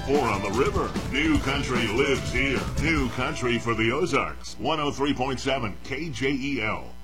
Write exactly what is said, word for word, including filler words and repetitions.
four on the river. New Country lives here. New Country for the Ozarks. one oh three point seven K J E L.